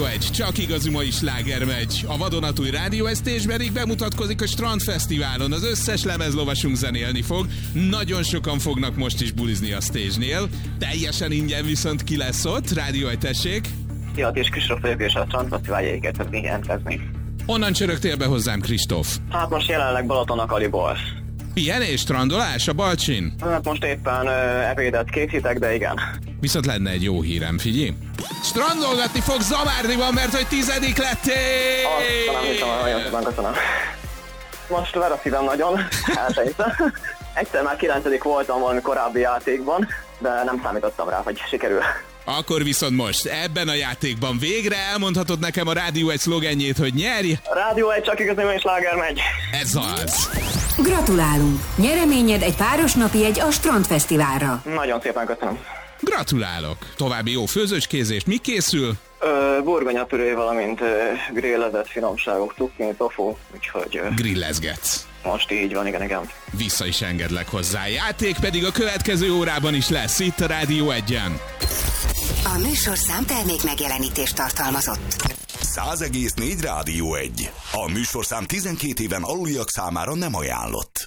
1, csak igazi mai sláger megy. A vadonatúj Rádió 1 stage pedig bemutatkozik a Strandfesztiválon. Az összes lemezlovasunk zenélni fog. Nagyon sokan fognak most is bulizni a stage-nél. Teljesen ingyen viszont ki lesz ott? Rádió 1, tessék! Szia, és Kristóf vagyok, és a Strandfesztivál jegyeket szeretnék jelentkezni. Honnan csörögtél be hozzám, Kristóf? Hát most jelenleg Balaton a Kaliborz. Pihenés, strandolás a Balcsin? Hát most éppen ebédet készítek, de igen. Viszont lenne egy jó hírem, figyelj! Strandolgatni fog Zamárdiban, mert hogy 10. lettél! Azt nem hiszem, nagyon szépen köszönöm. Most ver a szívem nagyon, elsejtem. Egyszer már 9. voltam valami korábbi játékban, de nem számítottam rá, hogy sikerül. Akkor viszont most, ebben a játékban végre elmondhatod nekem a Rádió 1 szlogenjét, hogy nyerj! Rádió 1, csak igazi mai sláger megy! Ez az! Gratulálunk! Nyereményed egy páros napi jegy a Strandfesztiválra. Nagyon szépen köszönöm. Gratulálok! További jó főzőcskézést, mi készül? Burgonyapüré, valamint grillezett finomságok, cukkini, tofu, úgyhogy... Grillezgetsz. Most így van, igen. Vissza is engedlek hozzá. Játék pedig a következő órában is lesz, itt a Rádió 1-en. A műsorszám termék megjelenítést tartalmazott. 100,4 Rádió 1. A műsorszám 12 éven aluliak számára nem ajánlott.